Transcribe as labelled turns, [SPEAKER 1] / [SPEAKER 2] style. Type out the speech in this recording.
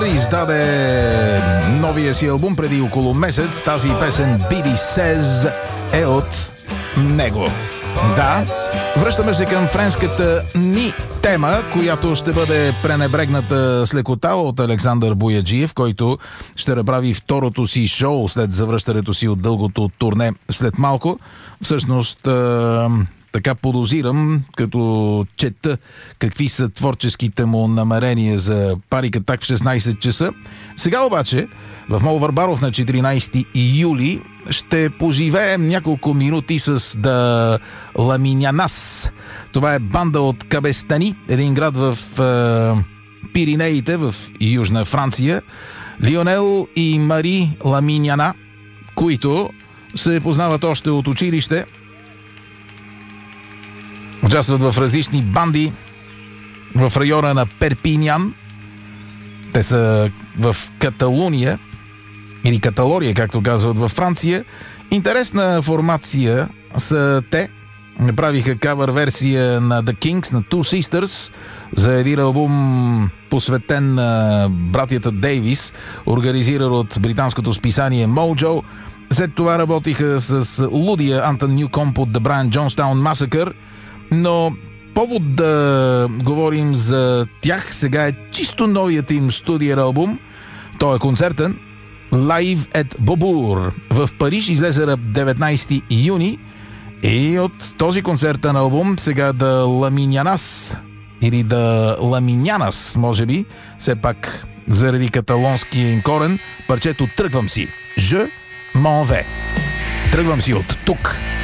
[SPEAKER 1] издаде новия си албум преди около месец. Тази песен BD Says е от него. Да, връщаме се към френската ни тема, която ще бъде пренебрегната с лекота от Александър Бояджиев, който ще направи второто си шоу след завръщането си от дългото турне след малко. Всъщност, така подозирам, като чета какви са творческите му намерения за Парик Атак в 16 часа. Сега обаче, в Мол Върбаров на 14 юли ще поживеем няколко минути с Да Ламинянас. Това е банда от Кабестани, един град в Пиринеите, в Южна Франция. Лионел и Мари Ламиняна, които се познават още от училище, участват в различни банди в района на Перпинян. Те са в Каталуния, или Каталория, както казват във Франция. Интересна формация са те. Направиха кавър версия на The Kings, на Two Sisters, за един албум посветен на братята Дейвис, организиран от британското списание Mojo. След това работиха с лудия Антон Нюкомп от The Brian Jonestown Massacre, но повод да говорим за тях сега е чисто новият им студиен албум. Той е концертен. Live at Beaubourg в Париж излезе на 19 юни и от този концертен албум сега Да Ламинянас или Да Ламинянас, може би, все пак заради каталонския им корен, парчето Тръгвам си. Je m'en vais. Тръгвам си от тук.